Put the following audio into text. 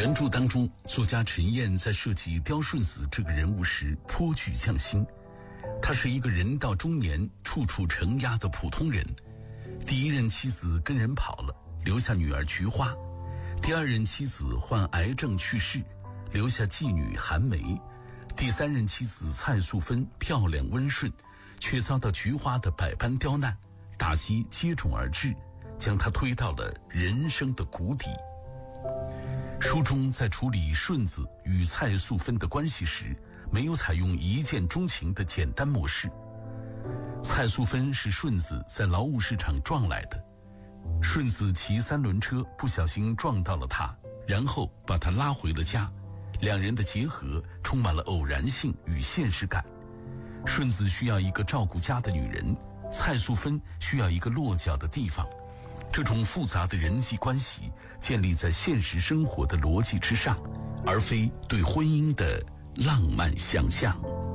原著当中，作家陈燕在设计刁顺子这个人物时颇具匠心。他是一个人到中年处处承压的普通人。第一任妻子跟人跑了，留下女儿菊花；第二任妻子患癌症去世，留下继女韩梅；第三任妻子蔡素芬漂亮温顺，却遭到菊花的百般刁难，打击接踵而至，将她推到了人生的谷底。书中在处理顺子与蔡素芬的关系时，没有采用一见钟情的简单模式。蔡素芬是顺子在劳务市场撞来的，顺子骑三轮车不小心撞到了他，然后把他拉回了家。两人的结合充满了偶然性与现实感。顺子需要一个照顾家的女人，蔡素芬需要一个落脚的地方。这种复杂的人际关系建立在现实生活的逻辑之上，而非对婚姻的浪漫想象。